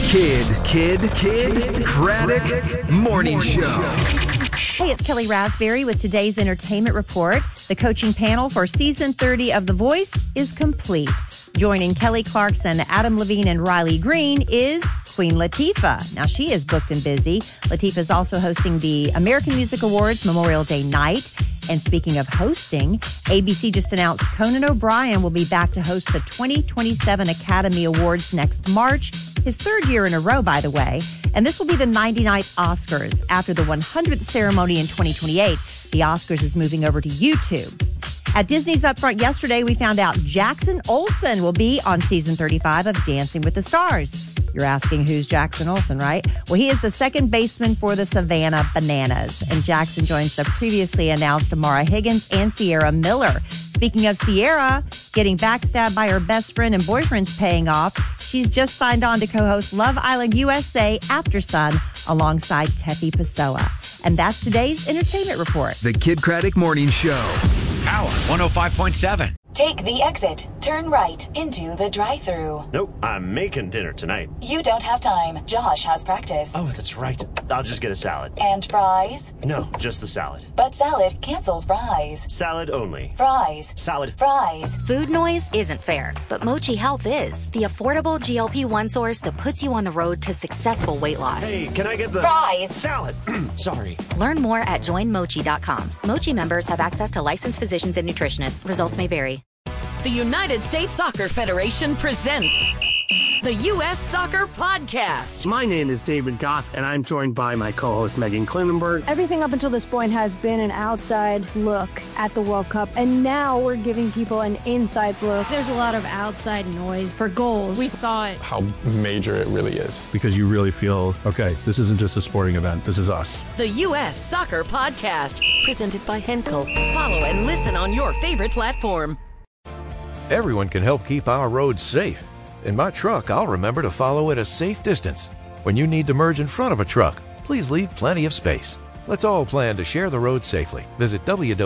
Kid Craddock Morning Show. Hey, it's Kelly Raspberry with today's entertainment report. The coaching panel for season 30 of The Voice is complete. Joining Kelly Clarkson, Adam Levine, and Riley Green is Queen Latifah. Now, she is booked and busy. Latifah is also hosting the American Music Awards Memorial Day night. And speaking of hosting, ABC just announced Conan O'Brien will be back to host the 2027 Academy Awards next March. His third year in a row, by the way. And this will be the 99th Oscars. After the 100th ceremony in 2028, the Oscars is moving over to YouTube. At Disney's Upfront yesterday, we found out Jackson Olsen will be on season 35 of Dancing with the Stars. You're asking who's Jackson Olsen, right? Well, he is the second baseman for the Savannah Bananas. And Jackson joins the previously announced Amara Higgins and Sierra Miller. Speaking of Sierra, getting backstabbed by her best friend and boyfriend's paying off. She's just signed on to co-host Love Island USA After Sun alongside Tefi Pessoa. And that's today's entertainment report. The Kid Craddock Morning Show. Power 105.7. Take the exit. Turn right into the drive-thru. Nope, I'm making dinner tonight. You don't have time. Josh has practice. Oh, that's right. I'll just get a salad. And fries? No, just the salad. But salad cancels fries. Salad only. Fries. Salad. Fries. Food noise isn't fair, but Mochi Health is. The affordable GLP-1 source that puts you on the road to successful weight loss. Hey, can I get the... Fries. Salad. Sorry. Learn more at joinmochi.com. Mochi members have access to licensed physicians and nutritionists. Results may vary. The United States Soccer Federation presents the U.S. Soccer Podcast. My name is David Goss, and I'm joined by my co-host, Megan Klinenberg. Everything up until this point has been an outside look at the World Cup, and now we're giving people an inside look. There's a lot of outside noise for goals. We thought how major it really is. Because you really feel, okay, this isn't just a sporting event, this is us. The U.S. Soccer Podcast, presented by Henkel. Follow and listen on your favorite platform. Everyone can help keep our roads safe. In my truck, I'll remember to follow at a safe distance. When you need to merge in front of a truck, please leave plenty of space. Let's all plan to share the road safely. Visit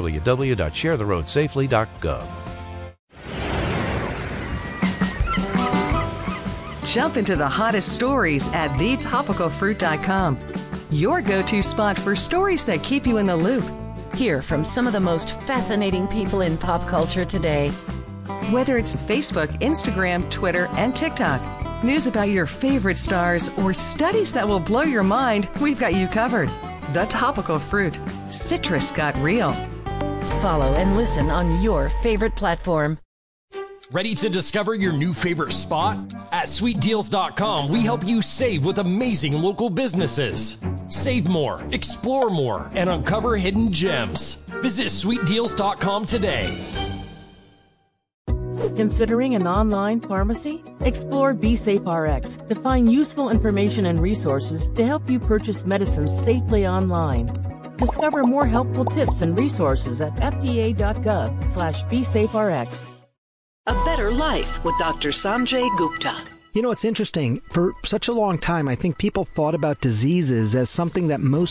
www.sharetheroadsafely.gov. Jump into the hottest stories at thetopicalfruit.com. Your go-to spot for stories that keep you in the loop. Hear from some of the most fascinating people in pop culture today. Whether it's Facebook, Instagram, Twitter, and TikTok, news about your favorite stars, or studies that will blow your mind, we've got you covered. The Topical Fruit. Citrus got real. Follow and listen on your favorite platform. Ready to discover your new favorite spot? At sweetdeals.com, we help you save with amazing local businesses. Save more, explore more, and uncover hidden gems. Visit sweetdeals.com today. Considering an online pharmacy? Explore BeSafeRx to find useful information and resources to help you purchase medicines safely online. Discover more helpful tips and resources at fda.gov/BeSafeRx. A Better Life with Dr. Sanjay Gupta. You know, it's interesting. For such a long time, I think people thought about diseases as something that most